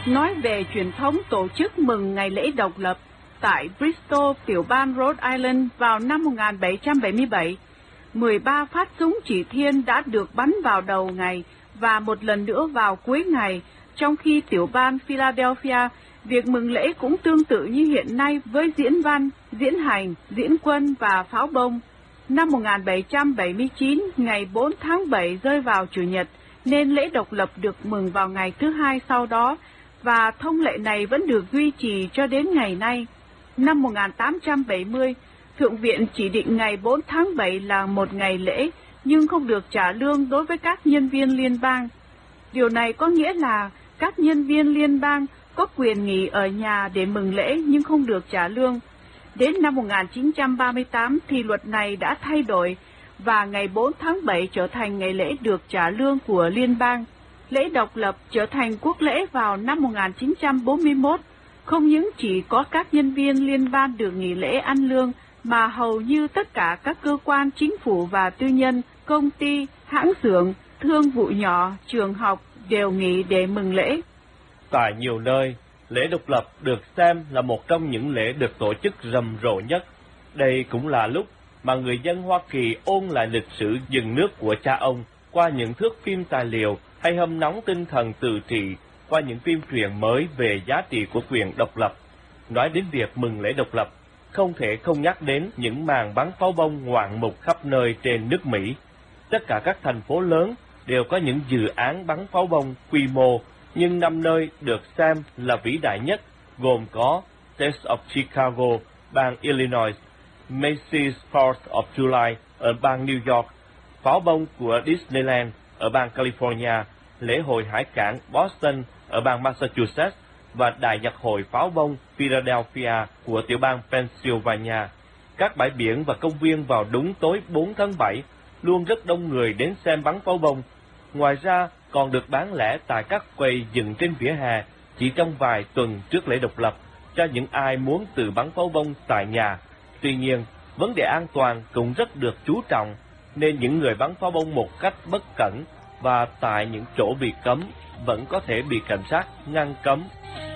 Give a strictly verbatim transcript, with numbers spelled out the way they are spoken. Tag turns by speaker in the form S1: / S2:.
S1: nói về truyền thống tổ chức mừng ngày lễ độc lập tại Bristol, tiểu bang Rhode Island vào năm một nghìn bảy trăm bảy mươi bảy. mười ba phát súng chỉ thiên đã được bắn vào đầu ngày và một lần nữa vào cuối ngày, trong khi tiểu bang Philadelphia, việc mừng lễ cũng tương tự như hiện nay với diễn văn, diễn hành, diễn quân và pháo bông. Năm một nghìn bảy trăm bảy mươi chín, ngày bốn tháng bảy rơi vào Chủ nhật, nên lễ độc lập được mừng vào ngày thứ hai sau đó, và thông lệ này vẫn được duy trì cho đến ngày nay. Năm một nghìn tám trăm bảy mươi, Thượng viện chỉ định ngày bốn tháng bảy là một ngày lễ, nhưng không được trả lương đối với các nhân viên liên bang. Điều này có nghĩa là các nhân viên liên bang có quyền nghỉ ở nhà để mừng lễ nhưng không được trả lương. Đến năm một nghìn chín trăm ba mươi tám thì luật này đã thay đổi, và ngày bốn tháng bảy trở thành ngày lễ được trả lương của liên bang. Lễ độc lập trở thành quốc lễ vào năm một nghìn chín trăm bốn mươi mốt. Không những chỉ có các nhân viên liên bang được nghỉ lễ ăn lương, mà hầu như tất cả các cơ quan chính phủ và tư nhân, công ty, hãng xưởng, thương vụ nhỏ, trường học đều nghỉ để mừng lễ.
S2: Tại nhiều nơi, lễ độc lập được xem là một trong những lễ được tổ chức rầm rộ nhất. Đây cũng là lúc mà người dân Hoa Kỳ ôn lại lịch sử dừng nước của cha ông qua những thước phim tài liệu hay hâm nóng tinh thần tự trị qua những phim truyền mới về giá trị của quyền độc lập. Nói đến việc mừng lễ độc lập, không thể không nhắc đến những màn bắn pháo bông ngoạn mục khắp nơi trên nước Mỹ. Tất cả các thành phố lớn đều có những dự án bắn pháo bông quy mô, nhưng năm nơi được xem là vĩ đại nhất gồm có Taste of Chicago, bang Illinois, Macy's Fourth of July ở bang New York, pháo bông của Disneyland ở bang California, lễ hội hải cảng Boston ở bang Massachusetts và Đại nhạc hội pháo bông Philadelphia của tiểu bang Pennsylvania. Các bãi biển và công viên vào đúng tối bốn tháng bảy luôn rất đông người đến xem bắn pháo bông. Ngoài ra, còn được bán lẻ tại các quầy dựng trên vỉa hè chỉ trong vài tuần trước lễ độc lập cho những ai muốn tự bắn pháo bông tại nhà. Tuy nhiên, vấn đề an toàn cũng rất được chú trọng, nên những người bắn pháo bông một cách bất cẩn và tại những chỗ bị cấm vẫn có thể bị cảnh sát ngăn cấm.